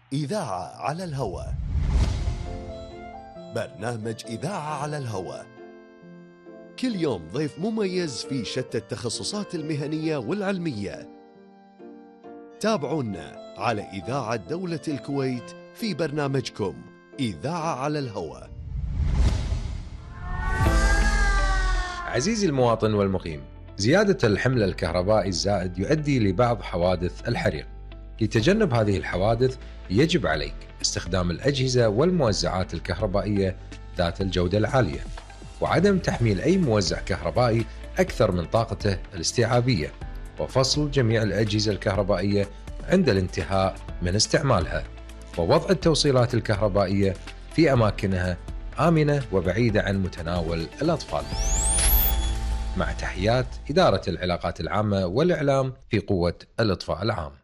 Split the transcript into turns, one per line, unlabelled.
إذاعة على الهواء. برنامج إذاعة على الهواء، كل يوم ضيف مميز في شتى التخصصات المهنية والعلمية. تابعونا على إذاعة دولة الكويت في برنامجكم إذاعة على الهواء.
عزيزي المواطن والمقيم، زيادة الحمل الكهربائي الزائد يؤدي لبعض حوادث الحريق. لتجنب هذه الحوادث يجب عليك استخدام الأجهزة والموزعات الكهربائية ذات الجودة العالية، وعدم تحميل أي موزع كهربائي أكثر من طاقته الاستيعابية، وفصل جميع الأجهزة الكهربائية عند الانتهاء من استعمالها، ووضع التوصيلات الكهربائية في أماكنها آمنة وبعيدة عن متناول الأطفال. مع تحيات إدارة العلاقات العامة والإعلام في قوة الإطفاء العام.